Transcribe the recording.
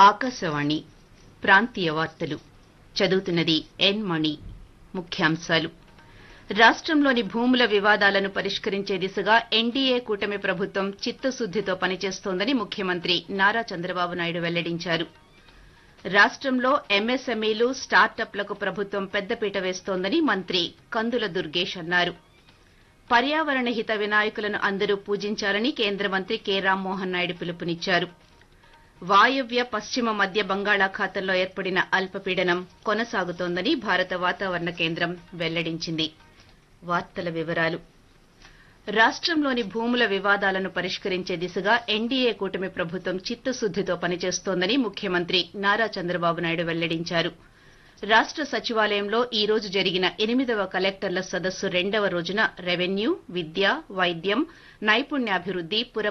ఆకాశవాణి ప్రాంతీయ వార్తలు చదువుతున్నది ఎన్ మణి. ముఖ్యాంశాలు రాష్ట్రంలోని భూముల వివాదాలను పరిష్కరించే దిశగా ఎన్డీఏ కూటమి ప్రభుత్వం చిత్తశుద్దితో పనిచేస్తోందని ముఖ్యమంత్రి నారా చంద్రబాబు నాయుడు వెల్లడించారు. రాష్ట్రంలో ఎంఎస్ఎంఈలు స్టార్టప్లకు ప్రభుత్వం పెద్దపీట వేస్తోందని మంత్రి కందుల దుర్గేష్ అన్నారు. పర్యావరణ హిత వినాయకులను అందరూ పూజించాలని కేంద్ర మంత్రి కె రామ్మోహన్ నాయుడు పిలుపునిచ్చారు. వాయవ్య పశ్చిమ మధ్య బంగాళాఖాతంలో ఏర్పడిన అల్పపీడనం కొనసాగుతోందని భారత వాతావరణ కేంద్రం వెల్లడించింది. వార్తల వివరాలు రాష్ట్రంలోని భూముల వివాదాలను పరిష్కరించే దిశగా ఎన్డీఏ కూటమి ప్రభుత్వం చిత్తశుద్దితో పనిచేస్తోందని ముఖ్యమంత్రి నారా చంద్రబాబు నాయుడు వెల్లడించారు. రాష్ట్ర సచివాలయంలో ఈ రోజు జరిగిన 8వ కలెక్టర్ల సదస్సు 2వ రోజున రెవెన్యూ, విద్య, వైద్యం, నైపుణ్యాభివృద్ది,